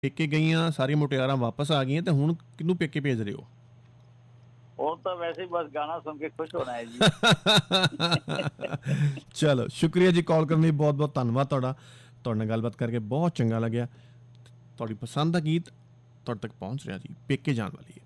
ਪੇਕੇ ਗਈਆਂ ਸਾਰੀਆਂ ਮੁਟਿਆਰਾਂ ਵਾਪਸ ਆ ਗਈਆਂ ਤੇ ਹੁਣ ਕਿਹਨੂੰ ਪੇਕੇ ਭੇਜ ਰਹੇ ਹੋ? ਉਹ ਤਾਂ ਵੈਸੇ ਹੀ ਬਸ ਗਾਣਾ ਸੁਣ ਕੇ ਖੁਸ਼ ਹੋਣਾ ਹੈ ਜੀ। ਚਲੋ ਸ਼ੁਕਰੀਆ ਜੀ ਕਾਲ ਕਰਨ ਲਈ, ਬਹੁਤ ਬਹੁਤ ਧੰਨਵਾਦ ਤੁਹਾਡਾ। ਤੁਹਾਡੇ ਨਾਲ ਗੱਲਬਾਤ ਕਰਕੇ ਬਹੁਤ ਚੰਗਾ ਲੱਗਿਆ। ਤੁਹਾਡੀ ਪਸੰਦ ਦਾ ਗੀਤ ਤੁਹਾਡੇ ਤੱਕ ਪਹੁੰਚ ਰਿਹਾ ਜੀ, ਪੇਕੇ ਜਾਣ ਵਾਲੀ ਹੈ।